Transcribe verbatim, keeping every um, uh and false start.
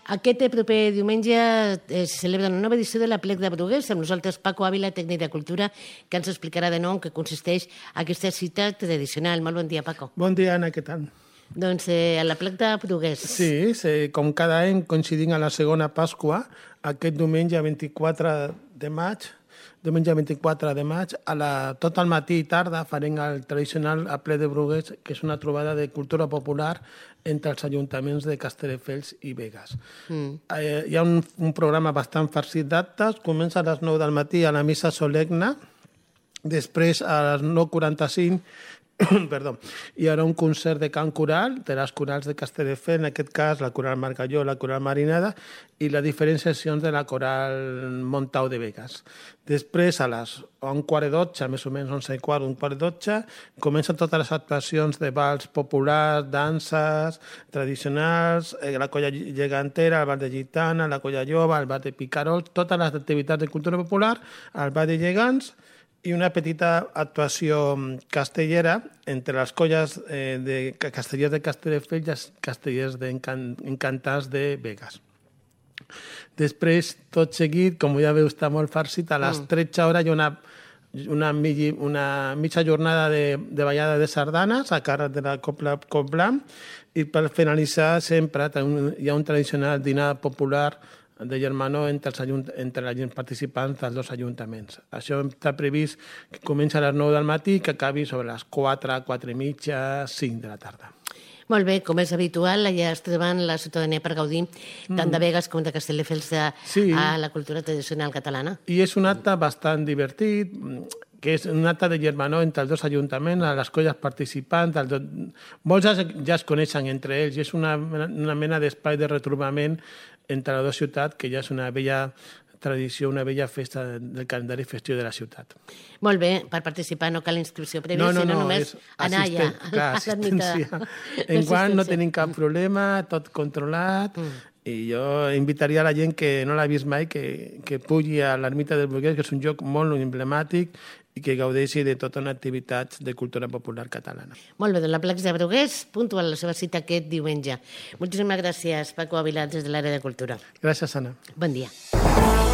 Aquest proper diumenge es celebra una nova edició de l'Aplec de Brugués, amb nosaltres Paco Ávila, tècnic de Cultura, que ens explicarà de nou en què consisteix aquesta cita tradicional. Molt bon dia, Paco. Bon dia, Anna, què tal? Doncs eh, a l'Aplec de Brugués. Sí, sí, com cada any coincidint a la segona Pasqua, aquest diumenge vint-i-quatre de maig, diumenge vint-i-quatre de maig, a la, tot al matí i tarda farem el tradicional Aplec de Brugués, que és una trobada de cultura popular entre els ajuntaments de Castelldefels i Begues. Mm. Eh, hi ha un, un programa bastant farcit d'actes, comença a les nou del matí a la missa solemne, després a les nou quaranta-cinc perdó, hi haurà un concert de cant coral de les corals de Castelldefels, en aquest cas la coral Margalló, la coral Marinada i les diferents seccions de la coral Montau de Begues. Després, a les un quart de dotze, més o menys onze i quart, un quart de dotze, comencen totes les actuacions de balls populars, danses tradicionals, eh, la colla gegantera, el ball de gitana, la colla lloba, el ball de picarols, totes les activitats de cultura popular, el ball de gegants, i una petita actuació castellera entre les colles eh, de castellers de Castelldefels i els castellers d'encantats de Begues. Després, tot seguit, com ja veu, està molt farcit, a les tretze hores hi ha una, una, migi, una mitja jornada de, de ballada de sardanes a càrrec de la Copla Coplam, i per finalitzar sempre hi ha un tradicional dinar popular de germanor entre els, ajunt entre els participants dels dos ajuntaments. Això està previst que comença a les nou del matí i que acabi sobre les quatre, quatre i mitja, cinc de la tarda. Molt bé, com és habitual, allà es troben la ciutadania per gaudir tant de Begues com de Castelldefels a, sí. a la cultura tradicional catalana. I és un acte bastant divertit, que és un acte de germanor entre els dos ajuntaments, les colles participants, els dos... molts ja, ja es coneixen entre ells, i és una, una mena d'espai de retrobament entre les dues ciutats, que ja és una vella tradició, una vella festa del calendari festiu de la ciutat. Molt bé, per participar no cal inscripció prèvia, no, no, sinó no, només anar allà. Clar, assistència. Enguany no tenim cap problema, tot controlat, mm. i jo invitaria a la gent que no l'ha vist mai que, que pugui a l'Ermita del Brugués, que és un lloc molt emblemàtic i que gaudeixi de tota una activitat de cultura popular catalana. Molt bé, doncs l'Aplec de Brugués puntual la seva cita aquest diumenge. Moltíssimes gràcies, Paco Ávila, des de l'àrea de Cultura. Gràcies, Anna. Bon dia.